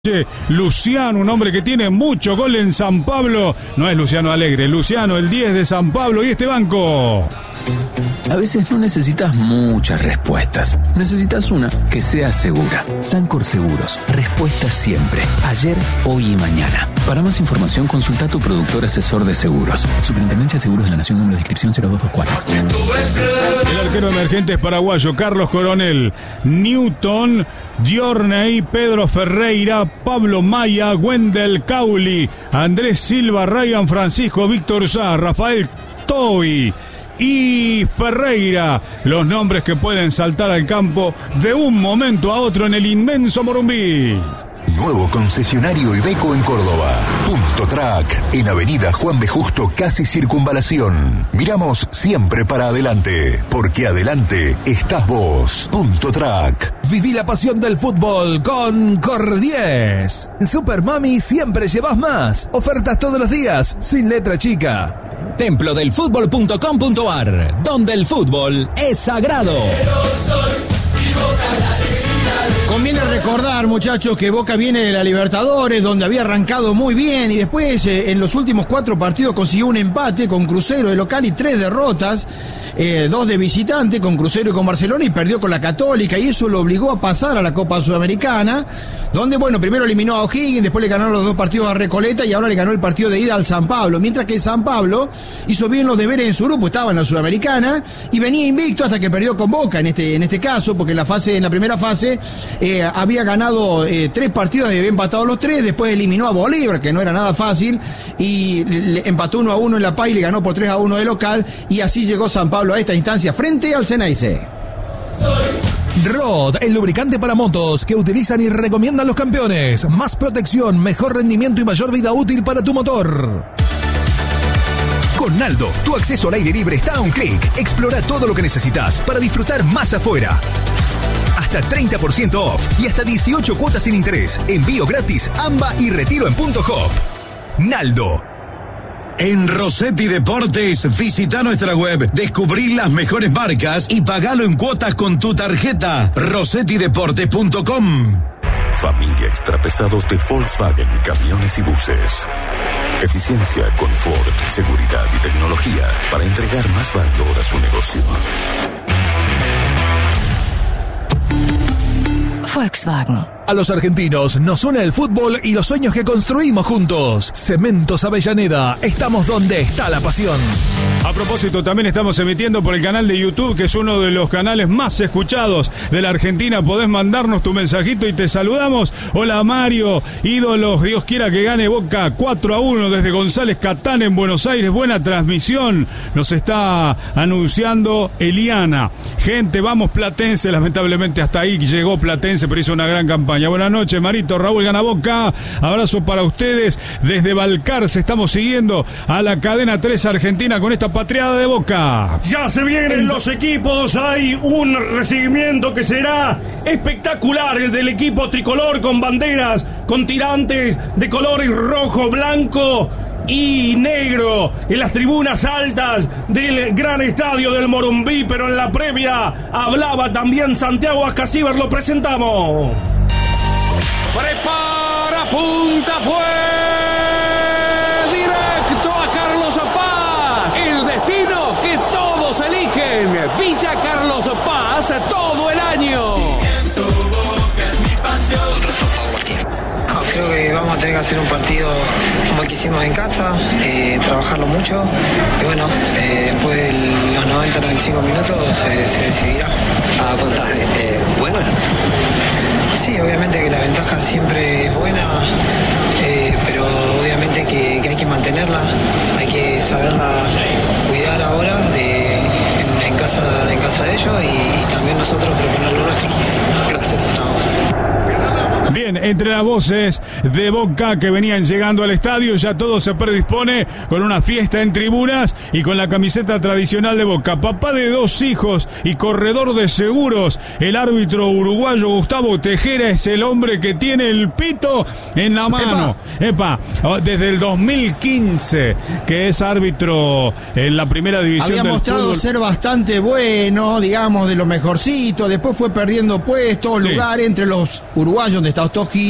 Luciano, un hombre que tiene mucho gol en San Pablo. No es Luciano Alegre, Luciano, el 10 de San Pablo. Y este banco. A veces no necesitas muchas respuestas. Necesitas una que sea segura. Sancor Seguros. Respuesta siempre. Ayer, hoy y mañana. Para más información, consulta a tu productor asesor de seguros. Superintendencia de Seguros de la Nación, número de inscripción 0224. El arquero emergente es paraguayo Carlos Coronel, Newton, Diorney, Pedro Ferreira, Pablo Maya, Wendel Cauli, Andrés Silva, Ryan Francisco, Víctor Sá, Rafael Toy y Ferreira, los nombres que pueden saltar al campo de un momento a otro en el inmenso Morumbí. Nuevo concesionario Iveco en Córdoba. Punto Track, en Avenida Juan B. Justo, casi Circunvalación. Miramos siempre para adelante, porque adelante estás vos. Punto Track. Viví la pasión del fútbol con Cordies. En Super Mami siempre llevas más. Ofertas todos los días, sin letra chica. Templodelfutbol.com.ar, donde el fútbol es sagrado. Conviene recordar, muchachos, que Boca viene de la Libertadores, donde había arrancado muy bien y después en los últimos 4 partidos consiguió un empate con Cruzeiro de local y 3 derrotas, 2 de visitante con Cruzeiro y con Barcelona, y perdió con la Católica, y eso lo obligó a pasar a la Copa Sudamericana, donde, bueno, primero eliminó a O'Higgins, después le ganaron los 2 partidos a Recoleta y ahora le ganó el partido de ida al San Pablo, mientras que San Pablo hizo bien los deberes en su grupo, estaba en la Sudamericana y venía invicto hasta que perdió con Boca en este caso, porque en la primera fase había ganado 3 partidos y había empatado los 3, después eliminó a Bolívar, que no era nada fácil, y le empató 1-1 en La Paz y le ganó por 3-1 de local, y así llegó San Pablo a esta instancia frente al Ceneice. Rod, el lubricante para motos que utilizan y recomiendan los campeones. Más protección, mejor rendimiento y mayor vida útil para tu motor. Con Naldo, tu acceso al aire libre está a un clic. Explora todo lo que necesitas para disfrutar más afuera. Hasta 30% off y hasta 18 cuotas sin interés. Envío gratis, AMBA y retiro en Punto Hop. Naldo. En Rossetti Deportes, visita nuestra web, descubrí las mejores marcas y pagalo en cuotas con tu tarjeta. RossettiDeportes.com. Familia extrapesados de Volkswagen, camiones y buses. Eficiencia, confort, seguridad y tecnología para entregar más valor a su negocio. Volkswagen. A los argentinos nos une el fútbol y los sueños que construimos juntos. Cementos Avellaneda, estamos donde está la pasión. A propósito, también estamos emitiendo por el canal de YouTube, que es uno de los canales más escuchados de la Argentina. Podés mandarnos tu mensajito y te saludamos. Hola Mario, ídolos, Dios quiera que gane Boca 4-1 desde González Catán en Buenos Aires. Buena transmisión, nos está anunciando Eliana. Gente, vamos Platense, lamentablemente hasta ahí llegó Platense, pero hizo una gran campaña. Buenas noches, Marito, Raúl gana Boca. Abrazo para ustedes desde Balcarce. Estamos siguiendo a la cadena 3 Argentina con esta patriada de Boca. Ya se vienen los equipos. Hay un recibimiento que será espectacular, el del equipo tricolor, con banderas, con tirantes de colores rojo, blanco y negro en las tribunas altas del gran estadio del Morumbí. Pero en la previa hablaba también Santiago Ascasíbar. Lo presentamos. Prepara, punta, fue directo a Carlos Paz. El destino que todos eligen. Villa Carlos Paz todo el año. Creo que vamos a tener que hacer un partido como el que hicimos en casa, trabajarlo mucho y bueno, después de los 90-95 minutos se decidirá. ¿Buena? Sí, obviamente que la ventaja siempre es buena, pero obviamente que hay que mantenerla, hay que saberla cuidar ahora en casa de ellos y también nosotros proponer lo nuestro. Gracias. Bien, entre las voces de Boca que venían llegando al estadio, ya todo se predispone con una fiesta en tribunas y con la camiseta tradicional de Boca. Papá de 2 hijos y corredor de seguros, el árbitro uruguayo Gustavo Tejera es el hombre que tiene el pito en la mano. Epa, desde el 2015 que es árbitro en la primera división había del mostrado fútbol. Ser bastante bueno, digamos, de lo mejorcito. Después fue perdiendo puestos, lugar entre los uruguayos, donde está O'Higgins,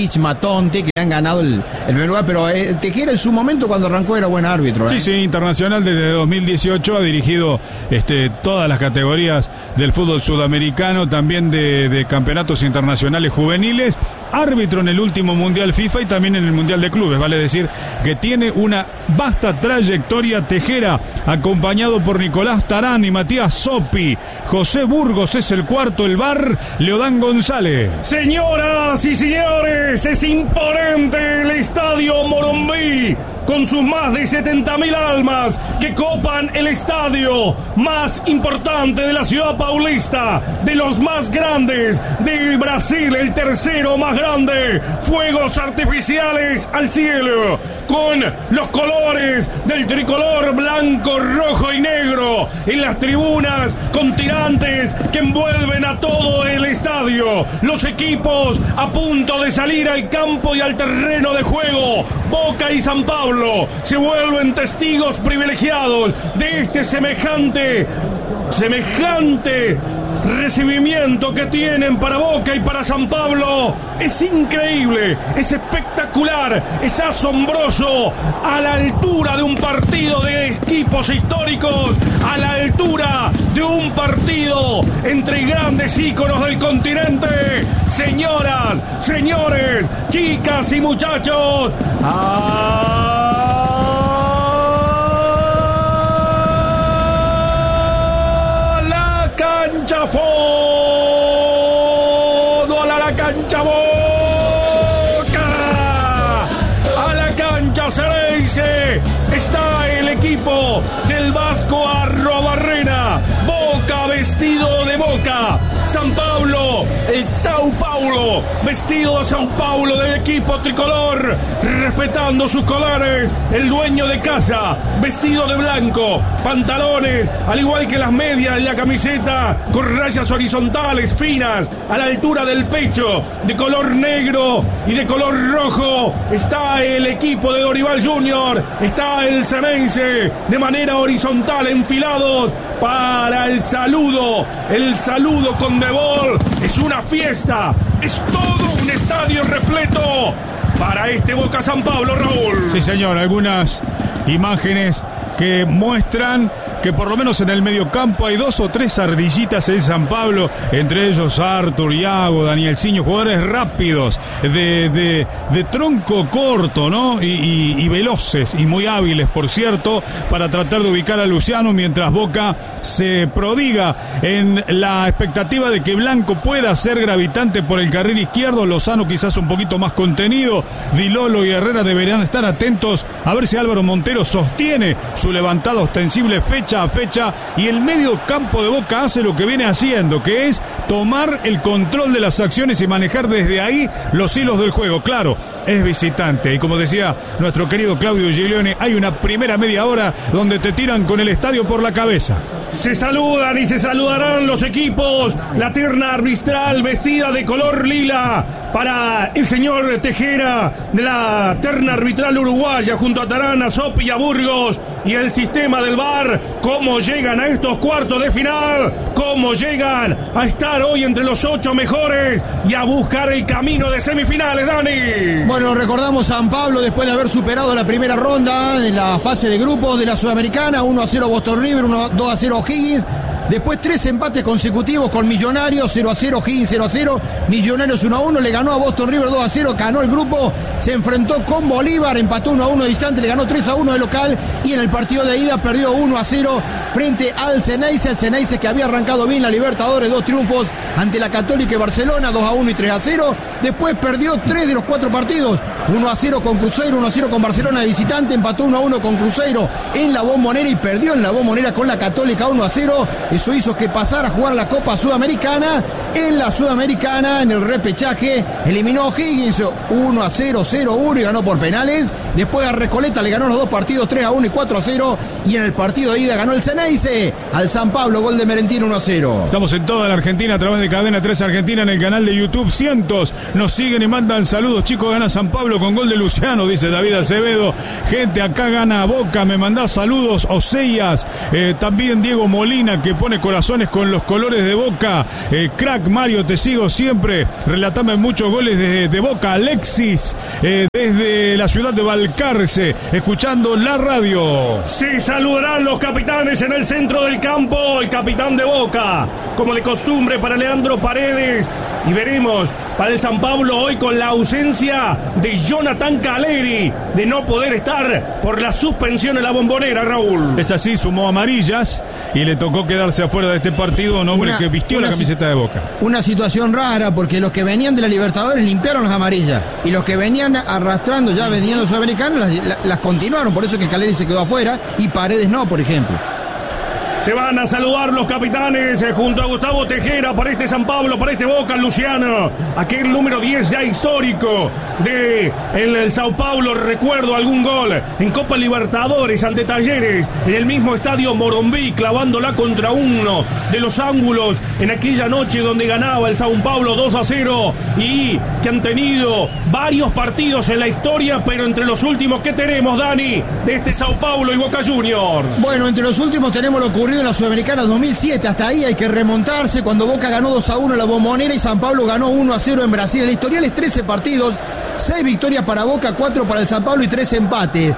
Silich, Matonte, que han ganado el primer lugar, pero Tejera en su momento cuando arrancó era buen árbitro. Sí, internacional desde 2018, ha dirigido todas las categorías del fútbol sudamericano, también de campeonatos internacionales juveniles, árbitro en el último Mundial FIFA y también en el Mundial de Clubes, vale decir que tiene una vasta trayectoria Tejera, acompañado por Nicolás Tarán y Matías Sopi. José Burgos es el cuarto, el VAR, Leodán González. Señoras y señores, es imponente el Estadio Morumbi, con sus más de 70.000 almas que copan el estadio más importante de la ciudad paulista, de los más grandes de Brasil, el tercero más grande. Fuegos artificiales al cielo, con los colores del tricolor blanco, rojo y negro en las tribunas, con tirantes que envuelven a todo el estadio. Los equipos a punto de salir al campo y al terreno de juego. Boca y San Pablo se vuelven testigos privilegiados de este semejante recibimiento que tienen para Boca y para San Pablo. Es increíble, es espectacular, es asombroso, a la altura de un partido de equipos históricos, a la altura de un partido entre grandes íconos del continente. Señoras, señores, chicas y muchachos, cancha fondo, a la cancha Boca, a la cancha Xereize, está el equipo del Vasco Arruabarrena. Boca vestido de Boca, San Pablo, el Sao Paulo vestido de Sao Paulo, del equipo tricolor, respetando sus colores. El dueño de casa vestido de blanco, pantalones al igual que las medias y la camiseta con rayas horizontales finas a la altura del pecho, de color negro y de color rojo. Está el equipo de Dorival Junior, está el Xereize de manera horizontal, enfilados para el saludo con De Ball. Es una fiesta, es todo un estadio repleto para este Boca San Pablo, Raúl. Sí, señor, algunas imágenes que muestran que por lo menos en el mediocampo hay 2 o 3 ardillitas en San Pablo, entre ellos Artur, Iago, Danielsinho, jugadores rápidos, de tronco corto, ¿no? Y veloces y muy hábiles, por cierto, para tratar de ubicar a Luciano, mientras Boca se prodiga en la expectativa de que Blanco pueda ser gravitante por el carril izquierdo. Lozano quizás un poquito más contenido, Di Lolo y Herrera deberán estar atentos a ver si Álvaro Montero sostiene su levantada ostensible fecha a fecha, y el medio campo de Boca hace lo que viene haciendo, que es tomar el control de las acciones y manejar desde ahí los hilos del juego. Claro, es visitante, y como decía nuestro querido Claudio Giglione, hay una primera media hora donde te tiran con el estadio por la cabeza. Se saludan y se saludarán los equipos. La terna arbitral vestida de color lila para el señor Tejera, de la terna arbitral uruguaya, junto a Tarán, a Sopi y a Burgos, y el sistema del VAR. ¿Cómo llegan a estos cuartos de final? ¿Cómo llegan a estar hoy entre los 8 mejores y a buscar el camino de semifinales, Dani? Bueno, recordamos San Pablo después de haber superado la primera ronda en la fase de grupos de la Sudamericana, 1-0 Boston River, 2-0 O'Higgins. Después 3 empates consecutivos con Millonarios, 0-0, O'Higgins 0-0, Millonarios 1-1, le ganó a Boston River 2-0, ganó el grupo, se enfrentó con Bolívar, empató 1-1 distante, le ganó 3-1 de local, y en el partido de ida perdió 1-0 frente al Xereize, el Xereize que había arrancado bien la Libertadores, 2 triunfos ante la Católica y Barcelona, 2-1 y 3-0, después perdió 3 de los 4 partidos, 1-0 con Cruzeiro, 1-0 con Barcelona de visitante, empató 1-1 con Cruzeiro en la Bombonera y perdió en la Bombonera con la Católica 1-0, eso hizo que pasara a jugar la Copa Sudamericana. En la Sudamericana, en el repechaje, eliminó a O'Higgins 1-0, 0-1 y ganó por penales. Después a Recoleta le ganó los 2 partidos 3-1 y 4-0, y en el partido de ida ganó el Xereize al San Pablo, gol de Merentino 1-0. Estamos en toda la Argentina a través de Cadena 3 Argentina en el canal de YouTube. Cientos nos siguen y mandan saludos. Chicos, gana San Pablo con gol de Luciano, dice David Acevedo. Gente, acá gana Boca, me mandás saludos. Oseas, también Diego Molina, que pone corazones con los colores de Boca. Crack, Mario, te sigo siempre. Relatame muchos goles de Boca. Alexis, desde la ciudad de Balcarce, escuchando la radio. Sí, saludarán los capitanes en el centro del campo. El capitán de Boca, como de costumbre, para Leandro Paredes. Y veremos para el San Pablo hoy con la ausencia de Jonathan Caleri, de no poder estar por la suspensión en la Bombonera, Raúl. Es así, sumó amarillas y le tocó quedarse afuera de este partido a un hombre que vistió la camiseta de Boca. Una situación rara, porque los que venían de la Libertadores limpiaron las amarillas y los que venían arrastrando, ya venían los sudamericanos, las continuaron. Por eso que Caleri se quedó afuera y Paredes no, por ejemplo. Se van a saludar los capitanes junto a Gustavo Tejera para este San Pablo, para este Boca, Luciano. Aquel número 10 ya histórico de el Sao Paulo. Recuerdo algún gol en Copa Libertadores ante Talleres en el mismo estadio Morumbi, clavándola contra uno de los ángulos en aquella noche donde ganaba el Sao Paulo 2-0 y que han tenido varios partidos en la historia, pero entre los últimos que tenemos, Dani, de este Sao Paulo y Boca Juniors. Bueno, entre los últimos tenemos lo ocurrido en la Sudamericana 2007, hasta ahí hay que remontarse, cuando Boca ganó 2-1 en la Bombonera y San Pablo ganó 1-0 en Brasil. El historial es 13 partidos, 6 victorias para Boca, 4 para el San Pablo y 3 empates.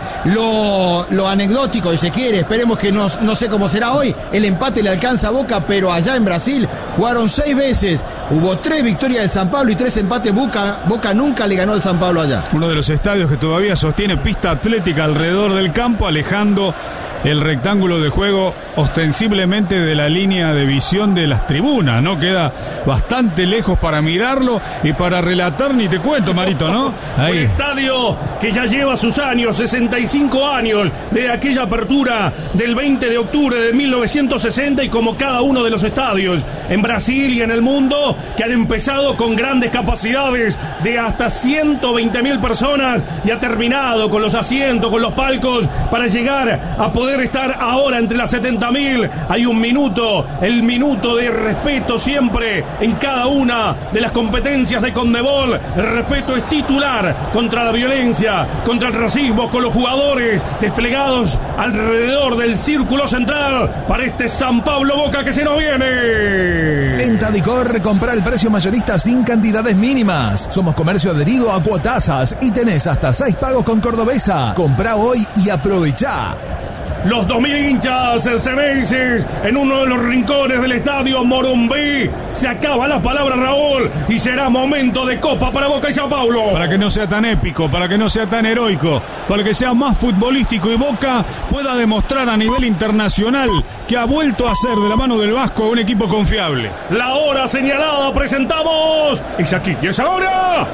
Lo anecdótico, si se quiere, esperemos que no sé cómo será hoy, el empate le alcanza a Boca, pero allá en Brasil jugaron 6 veces, hubo 3 victorias del San Pablo y 3 empates. Boca nunca le ganó al San Pablo allá. Uno de los estadios que todavía sostiene pista atlética alrededor del campo, alejando el rectángulo de juego ostensiblemente de la línea de visión de las tribunas, ¿no? Queda bastante lejos para mirarlo y para relatar, ni te cuento, Marito, ¿no? Ahí. Un estadio que ya lleva sus años, 65 años de aquella apertura del 20 de octubre de 1960, y como cada uno de los estadios en Brasil y en el mundo que han empezado con grandes capacidades de hasta 120.000 personas y ha terminado con los asientos, con los palcos, para llegar a poder estar ahora entre las 70.000. Hay un minuto, el minuto de respeto siempre en cada una de las competencias de Conmebol. El respeto es titular contra la violencia, contra el racismo, con los jugadores desplegados alrededor del círculo central para este San Pablo Boca que se nos viene. En Tadicor, compra el precio mayorista sin cantidades mínimas. Somos comercio adherido a Cuotasas y tenés hasta 6 pagos con Cordobesa. Comprá hoy y aprovechá. Los 2.000 hinchas cemenses en uno de los rincones del estadio Morumbi. Se acaba la palabra, Raúl, y será momento de copa para Boca y Sao Paulo. Para que no sea tan épico, para que no sea tan heroico, para que sea más futbolístico y Boca pueda demostrar a nivel internacional que ha vuelto a ser de la mano del Vasco un equipo confiable. La hora señalada, presentamos. Es aquí y es ahora.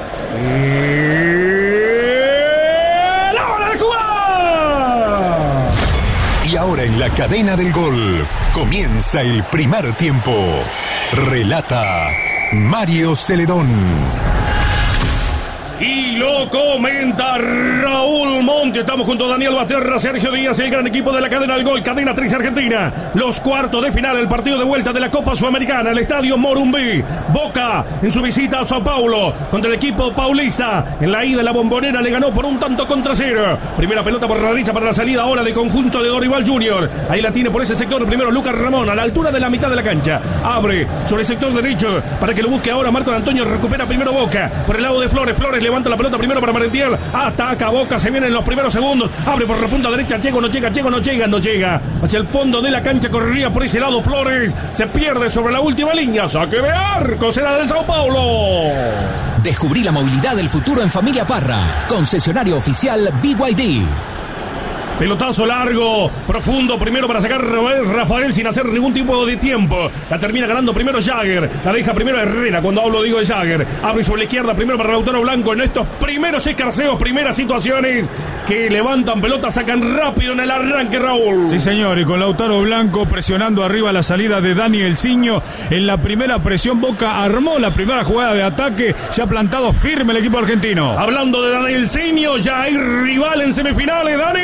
Y ahora en la cadena del gol comienza el primer tiempo. Relata Mario Celedón. Y lo comenta Raúl Monti. Estamos junto a Daniel Basterra, Sergio Díaz y el gran equipo de la cadena del gol, Cadena 3 Argentina. Los cuartos de final, el partido de vuelta de la Copa Sudamericana, el estadio Morumbi. Boca en su visita a Sao Paulo contra el equipo paulista. En la ida la Bombonera le ganó por 1-0. Primera pelota por la derecha para la salida ahora del conjunto de Dorival Junior. Ahí la tiene por ese sector primero Lucas Ramón, a la altura de la mitad de la cancha. Abre sobre el sector derecho para que lo busque ahora Marco Antonio. Recupera primero Boca por el lado de Flores. Flores levanta la pelota primero para Marentiel. Ataca Boca, se viene en los primeros segundos. Abre por la punta derecha. Chego no llega. Hacia el fondo de la cancha corría por ese lado Flores. Se pierde sobre la última línea. Saque de arco, será del Sao Paulo. Descubrí la movilidad del futuro en Familia Parra. Concesionario oficial BYD. Pelotazo largo, profundo, primero para sacar Rafael sin hacer ningún tipo de tiempo. La termina ganando primero Jagger, la deja primero Herrera. Cuando hablo digo de Jagger. Abre sobre la izquierda primero para Lautaro Blanco. En estos primeros escarceos, primeras situaciones que levantan pelota, sacan rápido en el arranque, Raúl. Sí, señor, y con Lautaro Blanco presionando arriba la salida de Dani Elciño. En la primera presión Boca armó la primera jugada de ataque. Se ha plantado firme el equipo argentino. Hablando de Dani Elciño, ya hay rival en semifinales, Dani.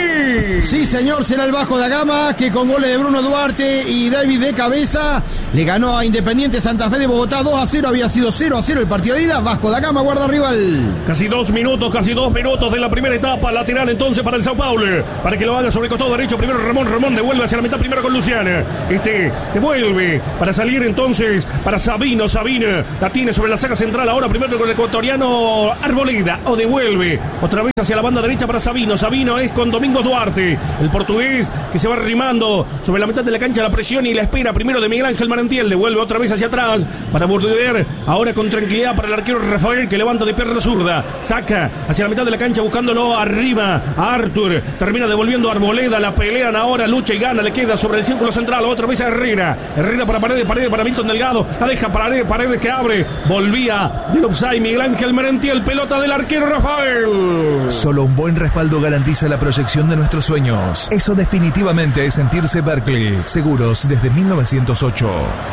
Sí, señor, será el Vasco da Gama que con goles de Bruno Duarte y David de cabeza le ganó a Independiente Santa Fe de Bogotá 2-0. Había sido 0-0 el partido de ida. Vasco da Gama guarda rival. Casi 2 minutos de la primera etapa. Lateral entonces para el Sao Paulo. Para que lo haga sobre el costado derecho. Primero Ramón devuelve hacia la mitad primero con Luciana. Devuelve para salir entonces para Sabino. La tiene sobre la saga central ahora. Primero con el ecuatoriano Arboleda. O devuelve otra vez hacia la banda derecha para Sabino. Sabino es con Domingos Duarte, el portugués que se va arrimando sobre la mitad de la cancha. La presión y la espera primero de Miguel Ángel Marantiel. Devuelve otra vez hacia atrás para bordear ahora con tranquilidad para el arquero Rafael, que levanta de pierna zurda. Saca hacia la mitad de la cancha buscándolo arriba a Artur. Termina devolviendo a Arboleda. La pelean ahora, lucha y gana. Le queda sobre el círculo central otra vez a Herrera para Paredes para Milton Delgado. La deja Paredes que abre. Volvía del offside Miguel Ángel Marantiel. Pelota del arquero Rafael. Solo un buen respaldo garantiza la proyección de nuestros sueños. Eso definitivamente es sentirse Berkeley. Seguros desde 1908.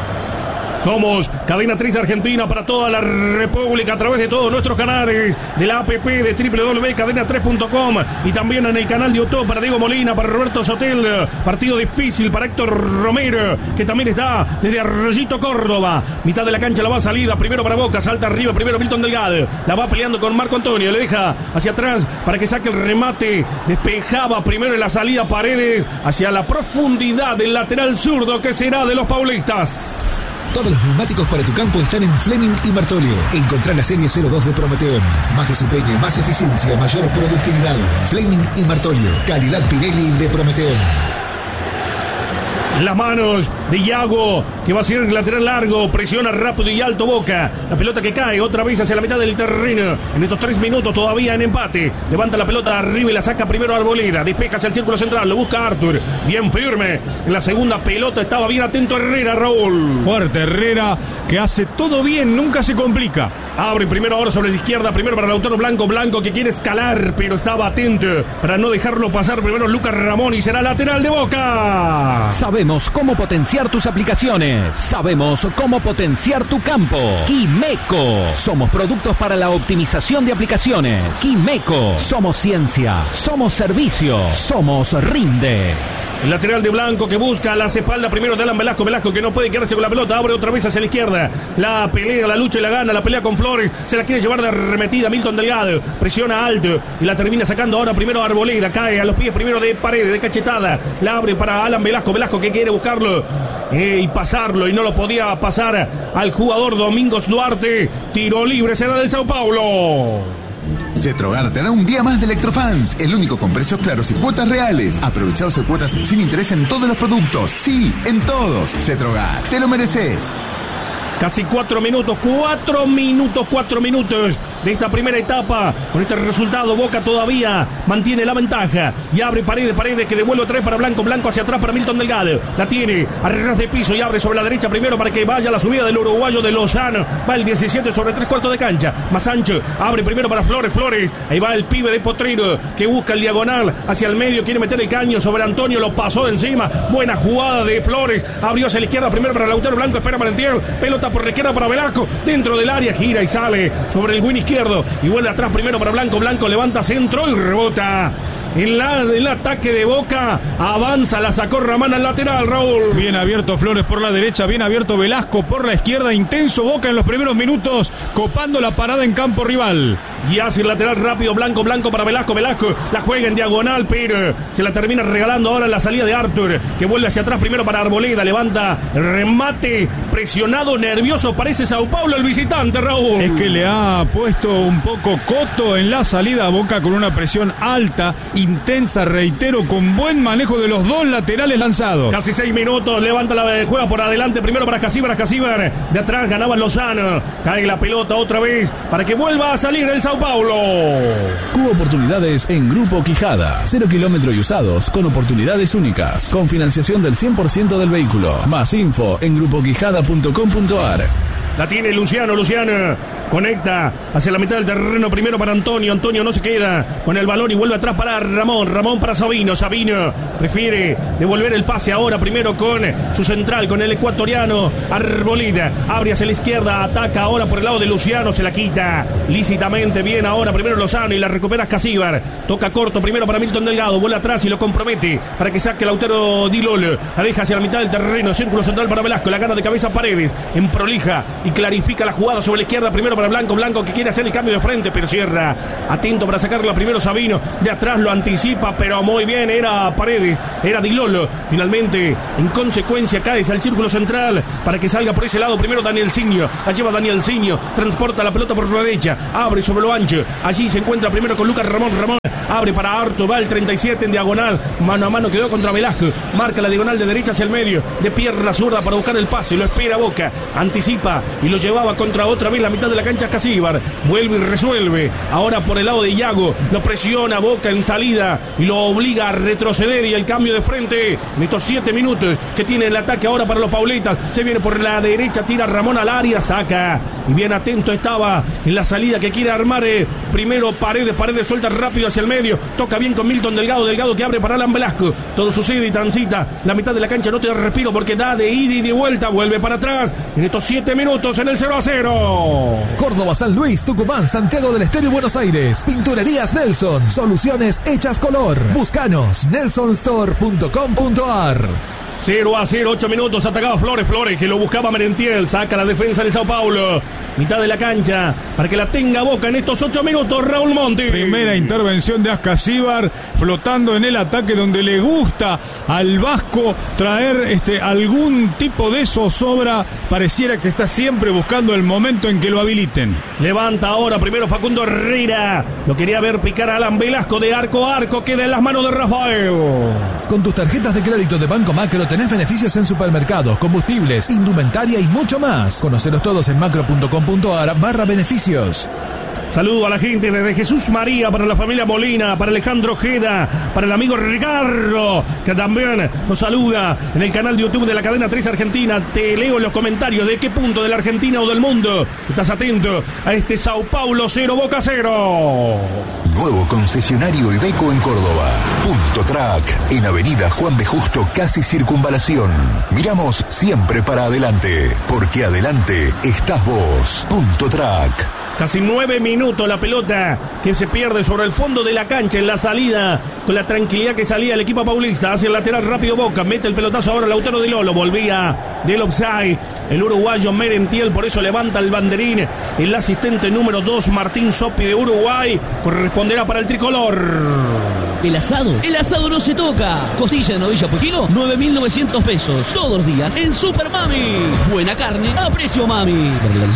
Somos Cadena 3 Argentina para toda la República a través de todos nuestros canales de la app de www.cadena3.com y también en el canal de YouTube para Diego Molina, para Roberto Sotel. Partido difícil para Héctor Romero, que también está desde Arroyito, Córdoba. Mitad de la cancha la va salida, primero para Boca, salta arriba, primero Milton Delgado. La va peleando con Marco Antonio, le deja hacia atrás para que saque el remate. Despejaba primero en la salida Paredes hacia la profundidad del lateral zurdo que será de los paulistas. Todos los neumáticos para tu campo están en Fleming y Martolio. Encontrá la serie 02 de Prometeon. Más desempeño, más eficiencia, mayor productividad. Fleming y Martolio. Calidad Pirelli de Prometeon. Las manos de Iago, que va a ser el lateral largo, presiona rápido y alto Boca. La pelota que cae otra vez hacia la mitad del terreno. En estos 3 minutos todavía en empate. Levanta la pelota arriba y la saca primero Arboleda. Despeja hacia el círculo central, lo busca Artur. Bien firme. En la segunda pelota estaba bien atento Herrera, Raúl. Fuerte Herrera, que hace todo bien, nunca se complica. Abre primero ahora sobre la izquierda, primero para Lautaro Blanco que quiere escalar, pero estaba atento para no dejarlo pasar. Primero Lucas Ramón y será lateral de Boca. Sabemos cómo potenciar tus aplicaciones. Sabemos cómo potenciar tu campo. Quimeco. Somos productos para la optimización de aplicaciones. Quimeco. Somos ciencia. Somos servicio. Somos Rinde. El lateral de Blanco que busca la espalda primero de Alan Velasco que no puede quedarse con la pelota, abre otra vez hacia la izquierda, la pelea, la lucha y la gana, la pelea con Flores, se la quiere llevar de arremetida Milton Delgado, presiona alto y la termina sacando ahora primero Arboleda, cae a los pies primero de Paredes, de cachetada, la abre para Alan Velasco que quiere buscarlo y pasarlo y no lo podía pasar al jugador Domingos Duarte, tiro libre será del Sao Paulo. Cetrogar te da un día más de Electrofans, el único con precios claros y cuotas reales. Aprovecha 12 cuotas sin interés en todos los productos. Sí, en todos. Cetrogar, te lo mereces. Casi 4 minutos de esta primera etapa. Con este resultado Boca todavía mantiene la ventaja y abre Paredes que devuelve otra vez para Blanco hacia atrás para Milton Delgado, la tiene a ras de piso y abre sobre la derecha primero para que vaya la subida del uruguayo de Lozano, va el 17 sobre 3/4 de cancha, más ancho, abre primero para Flores, ahí va el pibe de Potrero que busca el diagonal hacia el medio, quiere meter el caño sobre Antonio, lo pasó de encima, buena jugada de Flores, abrió hacia la izquierda primero para Lautaro Blanco, espera Marantiel, pelota por la izquierda para Velasco, dentro del área, gira y sale sobre el win izquierdo y vuelve atrás primero para Blanco levanta centro y rebota. El ataque de Boca avanza, la sacó Ramán al lateral, Raúl. Bien abierto Flores por la derecha, bien abierto Velasco por la izquierda, intenso Boca en los primeros minutos, copando la parada en campo rival. Y hace el lateral rápido, Blanco para Velasco la juega en diagonal, pero se la termina regalando ahora en la salida de Artur, que vuelve hacia atrás primero para Arboleda, levanta el remate, presionado, nervioso, parece Sao Paulo el visitante, Raúl. Es que le ha puesto un poco coto en la salida a Boca con una presión alta, intensa, reitero, con buen manejo de los dos laterales lanzados. Casi 6 minutos, levanta la juega por adelante, primero para Casíbar, de atrás ganaba Lozano, cae la pelota otra vez para que vuelva a salir el Sao Paulo. Cubo Oportunidades en Grupo Quijada, 0 kilómetros y usados con oportunidades únicas, con financiación del 100% del vehículo. Más info en grupoquijada.com.ar. La tiene Luciano conecta hacia la mitad del terreno, primero para Antonio no se queda con el balón y vuelve atrás para Ramón para Sabino prefiere devolver el pase ahora, primero con su central, con el ecuatoriano Arboleda, abre hacia la izquierda, ataca ahora por el lado de Luciano, se la quita lícitamente, bien ahora, primero Lozano y la recupera Casíbar, toca corto primero para Milton Delgado, vuelve atrás y lo compromete para que saque Lautaro Di Lolo, la deja hacia la mitad del terreno, círculo central para Velasco, la gana de cabeza Paredes, en prolija y clarifica la jugada sobre la izquierda, primero para Blanco que quiere hacer el cambio de frente, pero cierra, atento para sacarla primero Sabino, de atrás lo anticipa, pero muy bien, era Paredes, era Di Lolo, finalmente en consecuencia cae al círculo central para que salga por ese lado, primero Danielsinho, la lleva Danielsinho, transporta la pelota por la derecha, abre sobre lo ancho, allí se encuentra primero con Lucas Ramón, abre para Arto, va el 37 en diagonal, mano a mano quedó contra Velasco, marca la diagonal de derecha hacia el medio, de pierna zurda para buscar el pase, lo espera Boca, anticipa y lo llevaba contra otra vez la mitad de la cancha Casíbar, vuelve y resuelve, ahora por el lado de Iago, lo presiona Boca en salida y lo obliga a retroceder y el cambio de frente en estos 7 minutos que tiene el ataque ahora para los Pauletas, se viene por la derecha, tira Ramón al área, saca y bien atento estaba en la salida que quiere armar primero Paredes suelta rápido hacia el medio, toca bien con Milton Delgado que abre para Alan Velasco, todo sucede y transita la mitad de la cancha, no te da respiro porque da de ida y de vuelta, vuelve para atrás en estos 7 minutos en el 0-0. Córdoba, San Luis, Tucumán, Santiago del Estero y Buenos Aires. Pinturerías Nelson, soluciones hechas color. Búscanos, nelsonstore.com.ar. 0-0, 8 minutos, atacaba Flores que lo buscaba Merentiel, saca la defensa de Sao Paulo, mitad de la cancha, para que la tenga Boca en estos 8 minutos, Raúl Monti. Primera intervención de Ascasíbar, flotando en el ataque donde le gusta al vasco traer algún tipo de zozobra, pareciera que está siempre buscando el momento en que lo habiliten. Levanta ahora, primero Facundo Herrera, lo quería ver picar a Alan Velasco de arco a arco, queda en las manos de Rafael. Con tus tarjetas de crédito de Banco Macro tenés beneficios en supermercados, combustibles, indumentaria y mucho más. Conocelos todos en macro.com.ar/beneficios. Saludo a la gente desde Jesús María, para la familia Molina, para Alejandro Ojeda, para el amigo Ricardo, que también nos saluda en el canal de YouTube de la cadena 3 Argentina. Te leo en los comentarios de qué punto de la Argentina o del mundo estás atento a este Sao Paulo 0, Boca 0. Nuevo concesionario Iveco en Córdoba. Punto Track, en Avenida Juan B. Justo, casi Circunvalación. Miramos siempre para adelante, porque adelante estás vos. Punto Track. Casi 9 minutos la pelota que se pierde sobre el fondo de la cancha en la salida, con la tranquilidad que salía el equipo paulista hacia el lateral rápido Boca, mete el pelotazo ahora Lautaro Di Lolo, volvía del offside el uruguayo Merentiel, por eso levanta el banderín el asistente número 2 Martín Sopi de Uruguay, corresponderá para el tricolor. El asado no se toca. Costilla de novilla por kilo, 9.900 pesos. Todos los días en Super Mami. Buena carne a precio mami.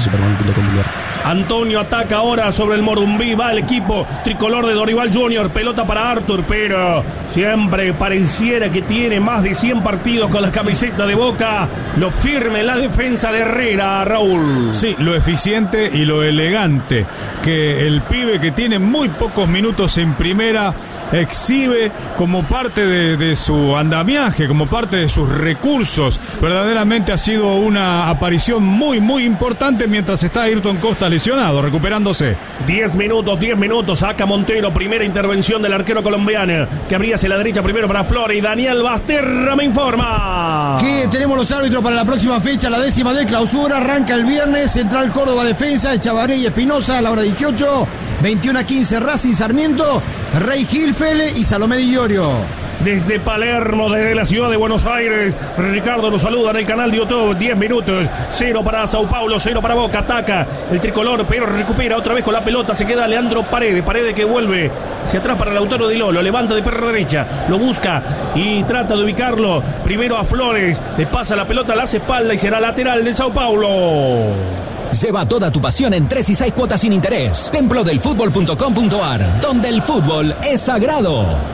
Antonio ataca ahora sobre el Morumbí, va el equipo tricolor de Dorival Junior, pelota para Arthur, pero siempre pareciera que tiene más de 100 partidos con la camiseta de Boca. Lo firme la defensa de Herrera, Raúl. Sí, lo eficiente y lo elegante que el pibe, que tiene muy pocos minutos en primera, exhibe como parte de su andamiaje, como parte de sus recursos. Verdaderamente ha sido una aparición muy importante mientras está Ayrton Costa lesionado, recuperándose. 10 minutos, saca Montero, primera intervención del arquero colombiano, que abría hacia la derecha primero para Flores, y Daniel Basterra me informa que tenemos los árbitros para la próxima fecha, la 10ª de clausura, arranca el viernes, Central Córdoba Defensa, Echavarría y Espinosa a la hora 18, 21:15 Racing Sarmiento, Rey Gilfele y Salomé Di Iorio. Desde Palermo, desde la ciudad de Buenos Aires, Ricardo nos saluda en el canal de YouTube. 10 minutos, 0 para Sao Paulo, 0 para Boca. Ataca el tricolor, pero recupera otra vez con la pelota. Se queda Leandro Paredes que vuelve hacia atrás para Lautaro Di Lolo. Levanta de perra derecha, lo busca y trata de ubicarlo. Primero a Flores, le pasa la pelota a la espalda y será lateral de Sao Paulo. Lleva toda tu pasión en 3 y 6 cuotas sin interés. Templodelfutbol.com.ar, donde el fútbol es sagrado.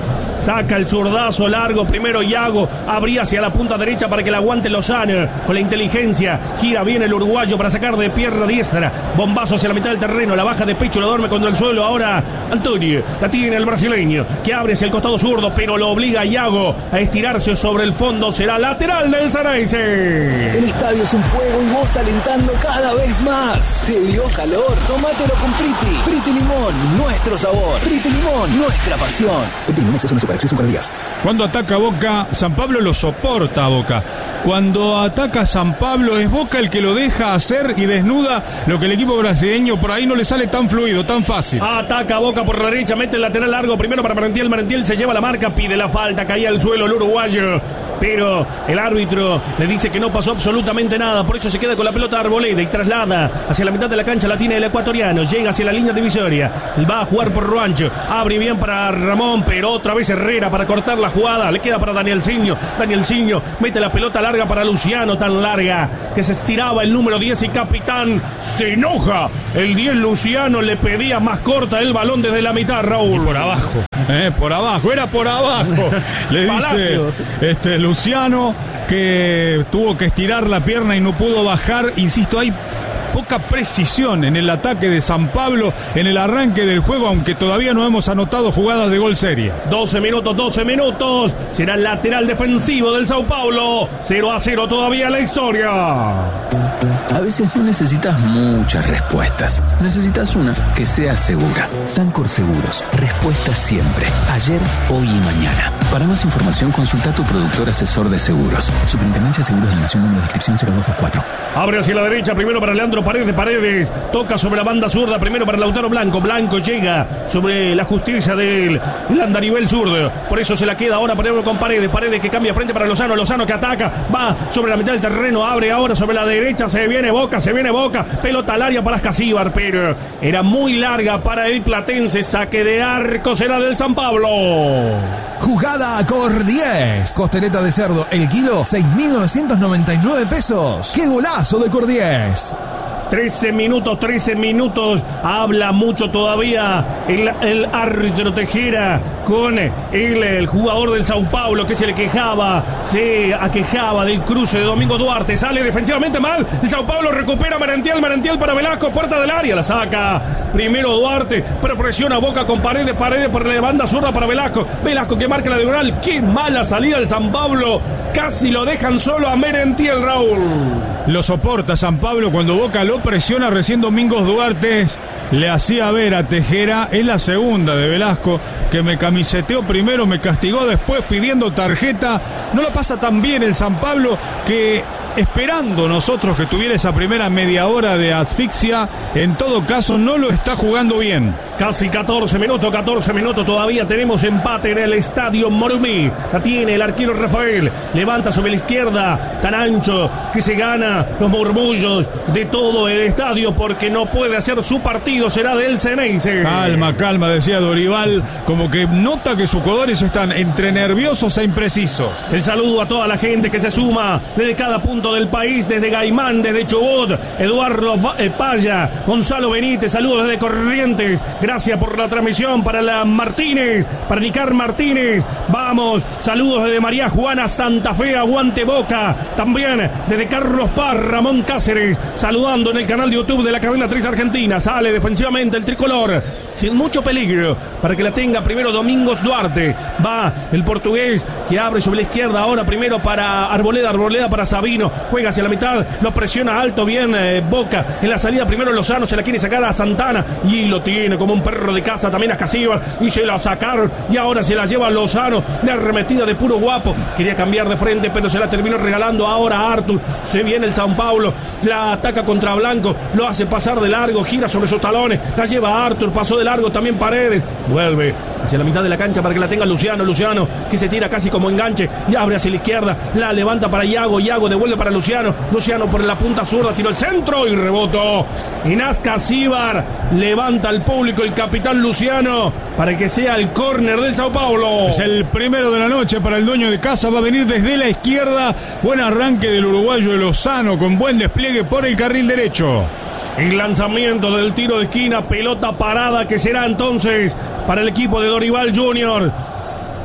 saca el zurdazo largo, primero Iago, abría hacia la punta derecha para que la aguante Lozano, con la inteligencia, gira bien el uruguayo para sacar de pierna diestra, bombazo hacia la mitad del terreno, la baja de pecho, la duerme contra el suelo, ahora Antonio, la tiene el brasileño, que abre hacia el costado zurdo, pero lo obliga a Iago a estirarse sobre el fondo, será lateral del Xeneize. El estadio es un juego y vos alentando cada vez más. ¿Te dio calor? Tómatelo con Priti. Priti Limón, nuestro sabor. Priti Limón, nuestra pasión. Priti Limón, exceso no supera, exceso para días. Cuando ataca Boca, San Pablo lo soporta a Boca. Cuando ataca San Pablo, es Boca el que lo deja hacer y desnuda lo que el equipo brasileño por ahí no le sale tan fluido, tan fácil. Ataca Boca por la derecha, mete el lateral largo primero para Merentiel. Merentiel se lleva la marca, pide la falta, caía al suelo el uruguayo, pero el árbitro le dice que no pasó absolutamente nada, por eso se queda con la pelota Arboleda y traslada hacia la mitad de la cancha, la tiene el ecuatoriano, llega hacia la línea divisoria, va a jugar por Ruancho, abre bien para Ramón, pero otra vez Herrera para cortar la jugada, le queda para Danielsinho mete la pelota larga para Luciano, tan larga que se estiraba el número 10 y capitán se enoja, el 10 Luciano le pedía más corta el balón desde la mitad, Raúl. Y por abajo, era por abajo. Le dice Luciano que tuvo que estirar la pierna y no pudo bajar. Insisto, hay poca precisión en el ataque de San Pablo en el arranque del juego, aunque todavía no hemos anotado jugadas de gol seria. 12 minutos, será el lateral defensivo del Sao Paulo, 0-0 todavía la historia. A veces no necesitas muchas respuestas, necesitas una que sea segura. Sancor Seguros, respuesta siempre, ayer, hoy y mañana. Para más información consulta a tu productor asesor de seguros. Superintendencia de Seguros de la Nación, número de inscripción 0224. Abre hacia la derecha, primero para Leandro Paredes, toca sobre la banda zurda, primero para Lautaro Blanco llega sobre la justicia del andarivel zurdo, por eso se la queda ahora para con Paredes que cambia frente para Lozano que ataca, va sobre la mitad del terreno, abre ahora sobre la derecha, se viene Boca, pelota al área para Ascasíbar, pero era muy larga para el platense, saque de arco será del San Pablo. Jugada Cor 10. Costeleta de cerdo, el kilo, 6.999 pesos. ¡Qué golazo de Cor 10! 13 minutos, habla mucho todavía el árbitro Tejera con el jugador del Sao Paulo que se aquejaba del cruce de Domingo Duarte, sale defensivamente mal, el Sao Paulo recupera Merentiel para Velasco, puerta del área, la saca primero Duarte, pero presiona Boca con Paredes por la banda zurda para Velasco que marca la diagonal, qué mala salida del San Pablo, casi lo dejan solo a Merentiel, Raúl. Lo soporta San Pablo cuando Boca lo presiona. Recién Domingos Duarte le hacía ver a Tejera, es la segunda de Velasco, que me camiseteó primero, me castigó después pidiendo tarjeta. No lo pasa tan bien el San Pablo, que esperando nosotros que tuviera esa primera media hora de asfixia, en todo caso no lo está jugando bien. Casi 14 minutos, todavía tenemos empate en el estadio Morumbi. La tiene el arquero Rafael, levanta sobre la izquierda, tan ancho que se gana los murmullos de todo el estadio porque no puede hacer su partido, será del Xeneize. Calma, decía Dorival, como que nota que sus jugadores están entre nerviosos e imprecisos. El saludo a toda la gente que se suma desde cada punto del país, desde Gaimán, desde Chubut, Eduardo Paya, Gonzalo Benítez, saludos desde Corrientes. Gracias por la transmisión para la Martínez, para Nicar Martínez. Vamos, saludos desde María Juana Santa Fe, aguante Boca. También desde Carlos Paz, Ramón Cáceres, saludando en el canal de YouTube de la cadena 3 Argentina. Sale defensivamente el tricolor, sin mucho peligro, para que la tenga primero Domingos Duarte. Va el portugués que abre sobre la izquierda ahora primero para Arboleda para Sabino. Juega hacia la mitad, lo presiona alto bien Boca. En la salida primero Lozano, se la quiere sacar a Santana y lo tiene como un perro de casa también a Ascasíbar y se la sacaron y ahora se la lleva Lozano de arremetida de puro guapo. Quería cambiar de frente pero se la terminó regalando ahora a Artur. Se viene el Sao Paulo, la ataca contra Blanco, lo hace pasar de largo, gira sobre sus talones, la lleva a Artur, pasó de largo también Paredes, vuelve hacia la mitad de la cancha para que la tenga Luciano que se tira casi como enganche y abre hacia la izquierda, la levanta para Iago devuelve para Luciano por la punta zurda, tiró el centro y rebotó en Ascasíbar, levanta al público el capitán Luciano para que sea el córner del Sao Paulo. Es el primero de la noche para el dueño de casa, va a venir desde la izquierda, buen arranque del uruguayo de Lozano con buen despliegue por el carril derecho. El lanzamiento del tiro de esquina, pelota parada que será entonces para el equipo de Dorival Junior.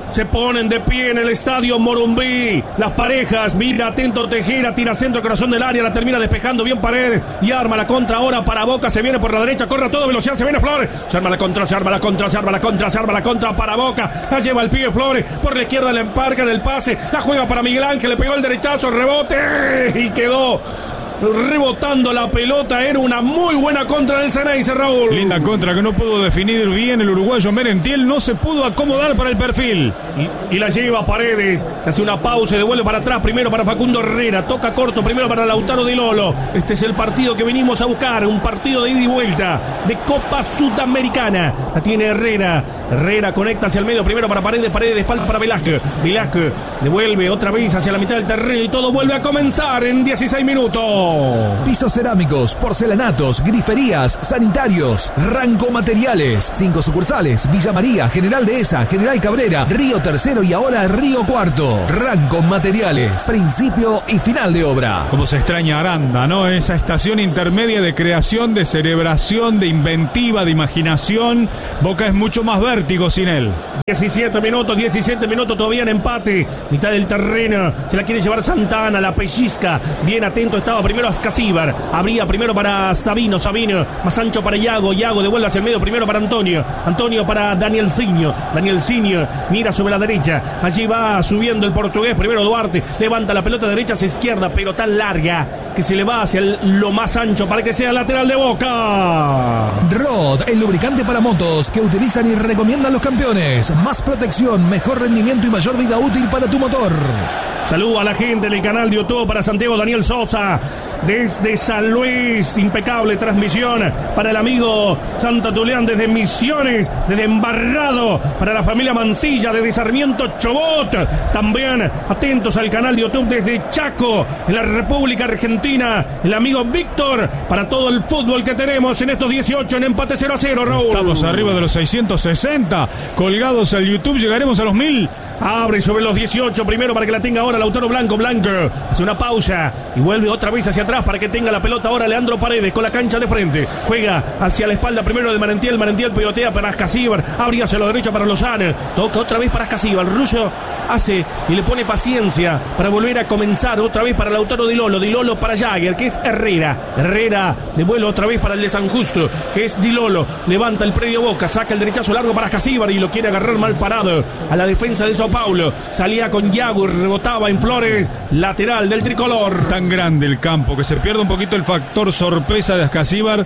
Se ponen de pie en el estadio Morumbí. Las parejas, mira atento Tejera, tira centro, corazón del área, la termina despejando bien Paredes y arma la contra ahora para Boca. Se viene por la derecha, corre a toda velocidad, se viene Flores. Se arma la contra, se arma la contra, se arma la contra, se arma la contra para Boca. La lleva el pibe Flores, por la izquierda le emparca en el pase, la juega para Miguel Ángel, le pegó el derechazo, rebote y quedó rebotando la pelota. Era una muy buena contra del Ceneice, Raúl. Linda contra que no pudo definir bien el uruguayo Merentiel, no se pudo acomodar para el perfil. Y la lleva Paredes, que hace una pausa y devuelve para atrás, primero para Facundo Herrera, toca corto, primero para Lautaro Di Lolo. Este es el partido que venimos a buscar, un partido de ida y vuelta, de Copa Sudamericana. La tiene Herrera, Herrera conecta hacia el medio, primero para Paredes, Paredes de espalda para Velázquez, Velázquez devuelve otra vez hacia la mitad del terreno y todo vuelve a comenzar en 16 minutos. Pisos cerámicos, porcelanatos, griferías, sanitarios, Ranco Materiales. 5 sucursales: Villa María, General Dehesa, General Cabrera, Río Tercero y ahora Río Cuarto. Ranco Materiales, principio y final de obra. Como se extraña Aranda, ¿no? Esa estación intermedia de creación, de cerebración, de inventiva, de imaginación. Boca es mucho más vértigo sin él. 17 minutos todavía en empate, mitad del terreno, se la quiere llevar Santana, la pellizca, bien atento estaba primero Ascasíbar, abría primero para Sabino, más ancho para Iago devuelve hacia el medio, primero para Antonio para Danielzinho mira sobre la derecha, allí va subiendo el portugués, primero Duarte, levanta la pelota derecha hacia izquierda, pero tan larga que se le va hacia lo más ancho para que sea lateral de Boca. Rod, el lubricante para motos que utilizan y recomiendan los campeones. Más protección, mejor rendimiento y mayor vida útil para tu motor. Saludo a la gente del canal de YouTube para Santiago Daniel Sosa desde San Luis, impecable transmisión para el amigo Santa Tulián desde Misiones, desde Embarrado, para la familia Mancilla desde Sarmiento Chobot, también atentos al canal de YouTube desde Chaco, en la República Argentina, el amigo Víctor, para todo el fútbol que tenemos en estos 18 en empate 0-0, Raúl. Estamos arriba de los 660 colgados al YouTube, llegaremos a los 1000. Abre sobre los 18, primero para que la tenga ahora Lautaro Blanco, hace una pausa y vuelve otra vez hacia atrás para que tenga la pelota ahora Leandro Paredes con la cancha de frente, juega hacia la espalda primero de Merentiel pelotea para Ascasíbar, abre hacia la derecha para Lozano, toca otra vez para Ascasíbar, Russo hace y le pone paciencia para volver a comenzar otra vez para Lautaro Di Lolo para Jagger, que es Herrera devuelve otra vez para el de San Justo, que es Di Lolo, levanta el predio Boca, saca el derechazo largo para Ascasíbar y lo quiere agarrar mal parado a la defensa del Sao Paulo, salía con Iago y rebotaba en Flores, lateral del tricolor. Tan grande el campo que se pierde un poquito el factor sorpresa de Ascasíbar,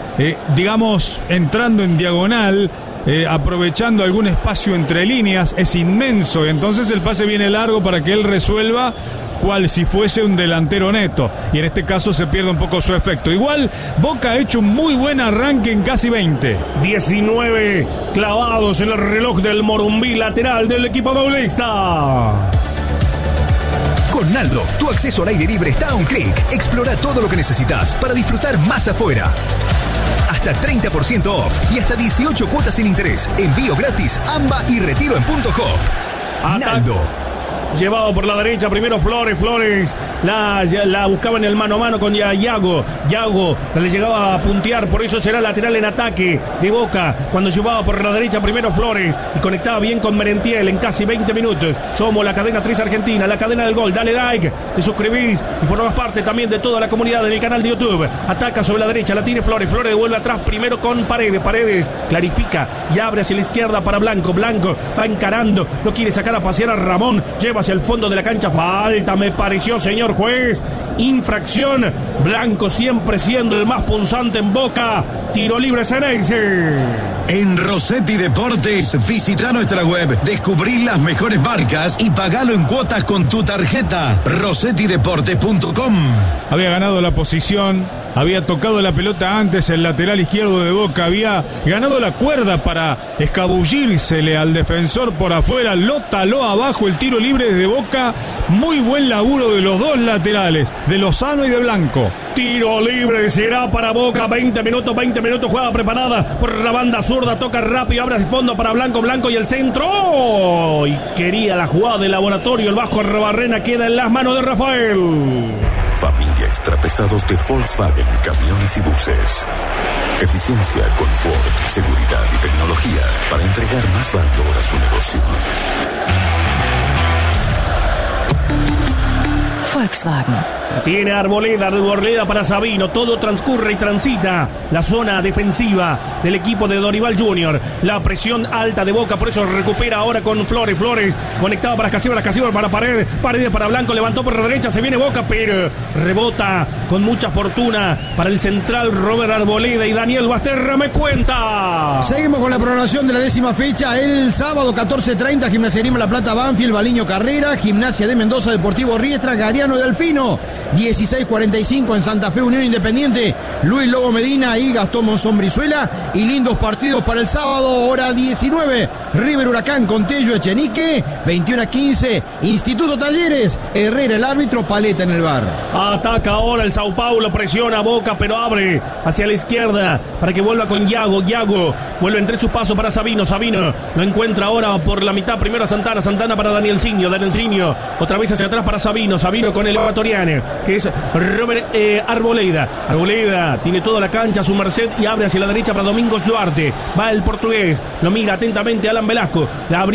digamos entrando en diagonal, aprovechando algún espacio entre líneas, es inmenso y entonces el pase viene largo para que él resuelva cual si fuese un delantero neto, y en este caso se pierde un poco su efecto. Igual Boca ha hecho un muy buen arranque en casi 20. 19 clavados en el reloj del Morumbí, lateral del equipo paulista. Con Naldo, tu acceso al aire libre está a un clic. Explora todo lo que necesitas para disfrutar más afuera. Hasta 30% off y hasta 18 cuotas sin interés. Envío gratis, AMBA y retiro en Punto Hop. Naldo. Llevado por la derecha, primero Flores la buscaba en el mano a mano con Iago le llegaba a puntear, por eso será lateral en ataque de Boca, cuando llevaba por la derecha primero Flores y conectaba bien con Merentiel en casi 20 minutos. Somos la cadena 3 Argentina, la cadena del gol. Dale like, te suscribís y formas parte también de toda la comunidad en el canal de YouTube. Ataca sobre la derecha, la tiene Flores devuelve atrás primero con Paredes clarifica y abre hacia la izquierda para Blanco va encarando, lo quiere sacar a pasear a Ramón, lleva hacia el fondo de la cancha, falta me pareció, señor juez, infracción, Blanco siempre siendo el más punzante en Boca, tiro libre Ceneice. En Rossetti Deportes, visita nuestra web, descubrí las mejores marcas y pagalo en cuotas con tu tarjeta, rossettideportes.com. Había ganado la posición, había tocado la pelota antes el lateral izquierdo de Boca, había ganado la cuerda para escabullírsele al defensor por afuera, lo taló abajo el tiro libre desde Boca, muy buen laburo de los dos laterales, de Lozano y de Blanco. Tiro libre será para Boca, 20 minutos, jugada preparada por la banda zurda, toca rápido, abre hacia el fondo para Blanco y el centro. ¡Oh! Y quería la jugada de laboratorio, el Vasco Arrobarrena queda en las manos de Rafael. Familia Extrapesados de Volkswagen, camiones y buses. Eficiencia, confort, seguridad y tecnología para entregar más valor a su negocio. Volkswagen. Tiene Arboleda para Sabino. Todo transcurre y transita la zona defensiva del equipo de Dorival Junior. La presión alta de Boca, por eso recupera ahora con Flores. Flores conectado para Casíbar para Paredes. Paredes para Blanco, levantó por la derecha, se viene Boca, pero rebota con mucha fortuna para el central Robert Arboleda y Daniel Basterra me cuenta. Seguimos con la programación de la 10ª fecha. El sábado 14:30, Gimnasia Grima La Plata, Banfield, Baliño Carrera, Gimnasia de Mendoza, Deportivo Riestra, Gariano de Alfino. 16:45 en Santa Fe, Unión Independiente, Luis Lobo Medina y Gastón Monzón Brizuela. Y lindos partidos para el sábado, hora 19, River Huracán con Tello Echenique. 21:15, Instituto Talleres, Herrera el árbitro, Paleta en el bar. Ataca ahora el Sao Paulo, presiona a Boca, pero abre hacia la izquierda para que vuelva con Yago. Yago vuelve entre sus pasos para Sabino. Sabino lo encuentra ahora por la mitad, primero a Santana. Santana para Danielzinho. Danielzinho otra vez hacia atrás para Sabino. Sabino con el ecuatoriano, que es Robert Arboleda. Arboleda tiene toda la cancha a su merced y abre hacia la derecha para Domingos Duarte. Va el portugués, lo mira atentamente Alan Velasco. La